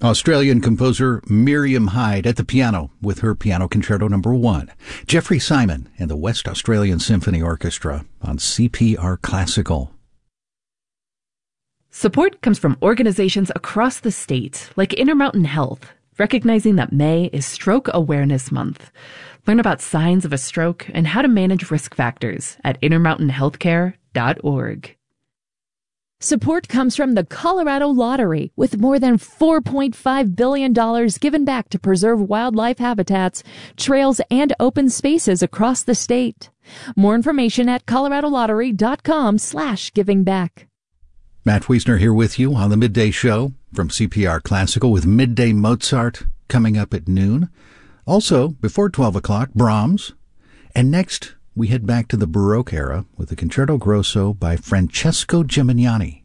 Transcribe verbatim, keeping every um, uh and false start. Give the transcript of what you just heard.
Australian composer Miriam Hyde at the piano with her Piano Concerto Number One. Jeffrey Simon and the West Australian Symphony Orchestra on C P R Classical. Support comes from organizations across the state, like Intermountain Health, recognizing that May is Stroke Awareness Month. Learn about signs of a stroke and how to manage risk factors at intermountain healthcare dot org. Support comes from the Colorado Lottery, with more than four point five billion dollars given back to preserve wildlife habitats, trails, and open spaces across the state. More information at colorado lottery dot com slash giving back. Matt Wiesner here with you on the Midday Show from C P R Classical with Midday Mozart coming up at noon. Also, before twelve o'clock, Brahms. And next, we head back to the Baroque era with the Concerto Grosso by Francesco Gimignani.